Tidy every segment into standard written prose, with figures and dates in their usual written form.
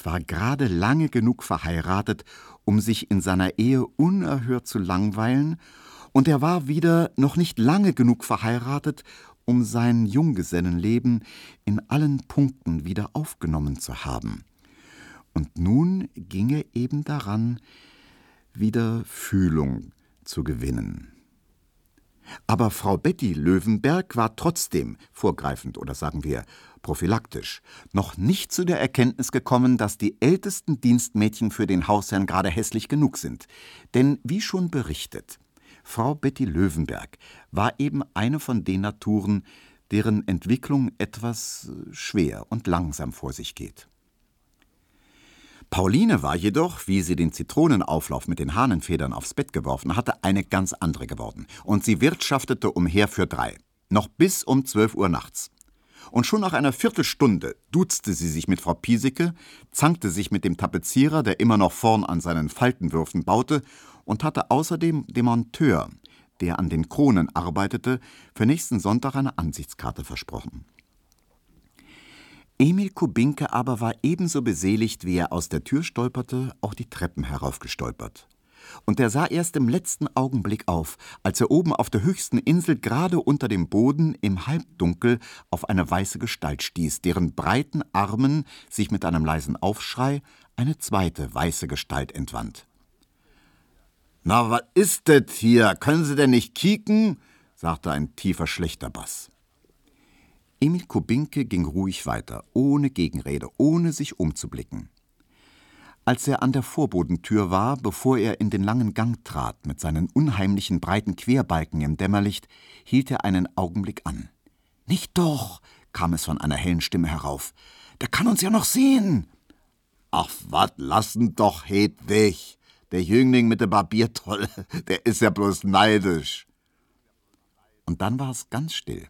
war gerade lange genug verheiratet, um sich in seiner Ehe unerhört zu langweilen, und er war wieder noch nicht lange genug verheiratet, um sein Junggesellenleben in allen Punkten wieder aufgenommen zu haben. Und nun ging er eben daran, wieder Fühlung zu gewinnen. Aber Frau Betty Löwenberg war trotzdem vorgreifend oder sagen wir prophylaktisch noch nicht zu der Erkenntnis gekommen, dass die ältesten Dienstmädchen für den Hausherrn gerade hässlich genug sind. Denn wie schon berichtet, Frau Betty Löwenberg war eben eine von den Naturen, deren Entwicklung etwas schwer und langsam vor sich geht. Pauline war jedoch, wie sie den Zitronenauflauf mit den Hahnenfedern aufs Bett geworfen hatte, eine ganz andere geworden. Und sie wirtschaftete umher für 3, noch bis um 12 Uhr nachts. Und schon nach einer Viertelstunde duzte sie sich mit Frau Piesecke, zankte sich mit dem Tapezierer, der immer noch vorn an seinen Faltenwürfen baute, und hatte außerdem dem Monteur, der an den Kronen arbeitete, für nächsten Sonntag eine Ansichtskarte versprochen. Emil Kubinke aber war ebenso beseligt, wie er aus der Tür stolperte, auch die Treppen heraufgestolpert. Und er sah erst im letzten Augenblick auf, als er oben auf der höchsten Insel gerade unter dem Boden im Halbdunkel auf eine weiße Gestalt stieß, deren breiten Armen sich mit einem leisen Aufschrei eine zweite weiße Gestalt entwand. »Na, was ist det hier? Können Sie denn nicht kieken?« sagte ein tiefer Schlächterbass. Emil Kubinke ging ruhig weiter, ohne Gegenrede, ohne sich umzublicken. Als er an der Vorbodentür war, bevor er in den langen Gang trat, mit seinen unheimlichen breiten Querbalken im Dämmerlicht, hielt er einen Augenblick an. »Nicht doch«, kam es von einer hellen Stimme herauf, »der kann uns ja noch sehen.« »Ach, wat, lassen doch, Hedwig. Der Jüngling mit der Barbiertolle, der ist ja bloß neidisch.« Und dann war es ganz still.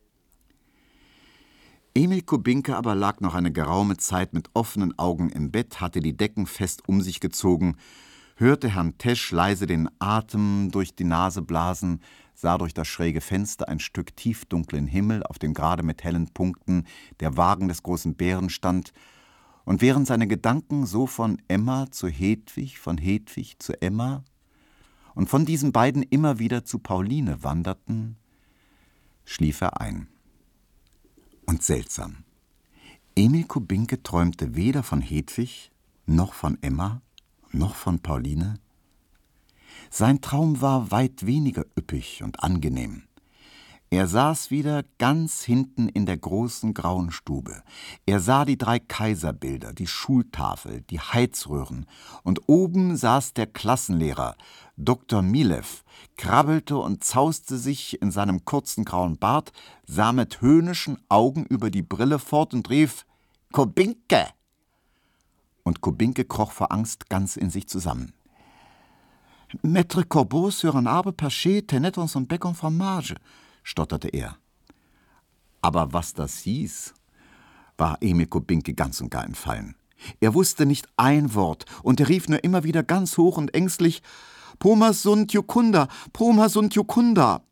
Emil Kubinke aber lag noch eine geraume Zeit mit offenen Augen im Bett, hatte die Decken fest um sich gezogen, hörte Herrn Tesch leise den Atem durch die Nase blasen, sah durch das schräge Fenster ein Stück tiefdunklen Himmel, auf dem gerade mit hellen Punkten der Wagen des großen Bären stand, und während seine Gedanken so von Emma zu Hedwig, von Hedwig zu Emma und von diesen beiden immer wieder zu Pauline wanderten, schlief er ein. Und seltsam, Emil Kubinke träumte weder von Hedwig, noch von Emma, noch von Pauline. Sein Traum war weit weniger üppig und angenehm. Er saß wieder ganz hinten in der großen grauen Stube. Er sah die 3 Kaiserbilder, die Schultafel, die Heizröhren, und oben saß der Klassenlehrer, Dr. Milev, krabbelte und zauste sich in seinem kurzen grauen Bart, sah mit höhnischen Augen über die Brille fort und rief, »Kubinke!« Und Kubinke kroch vor Angst ganz in sich zusammen. »Maître Corbeau sur un arbre perché tenait dans son bec en fromage«, stotterte er. Aber was das hieß, war Emil Kubinke ganz und gar entfallen. Er wusste nicht ein Wort, und er rief nur immer wieder ganz hoch und ängstlich, »Poma sunt Jucunda, Poma sunt Jucunda!«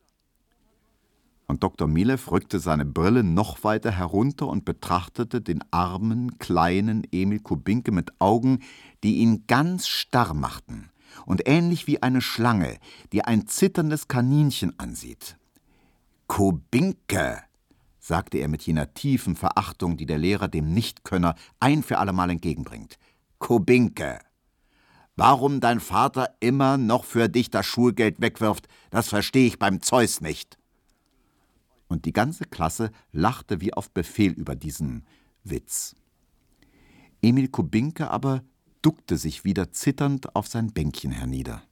Und Dr. Milev rückte seine Brille noch weiter herunter und betrachtete den armen, kleinen Emil Kubinke mit Augen, die ihn ganz starr machten und ähnlich wie eine Schlange, die ein zitterndes Kaninchen ansieht. »Kubinke«, sagte er mit jener tiefen Verachtung, die der Lehrer dem Nichtkönner ein für allemal entgegenbringt. »Kubinke, warum dein Vater immer noch für dich das Schulgeld wegwirft, das verstehe ich beim Zeus nicht.« Und die ganze Klasse lachte wie auf Befehl über diesen Witz. Emil Kubinke aber duckte sich wieder zitternd auf sein Bänkchen hernieder.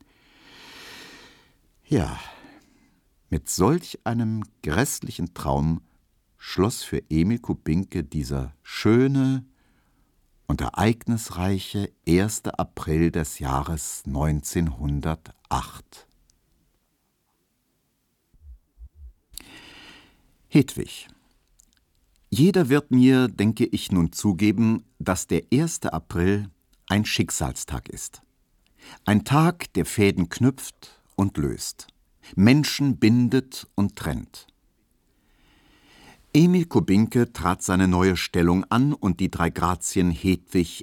Ja, mit solch einem grässlichen Traum schloss für Emil Kubinke dieser schöne und ereignisreiche 1. April des Jahres 1908. Hedwig. Jeder wird mir, denke ich, nun zugeben, dass der 1. April ein Schicksalstag ist. Ein Tag, der Fäden knüpft und löst, Menschen bindet und trennt. Emil Kubinke trat seine neue Stellung an und die 3 Grazien Hedwig,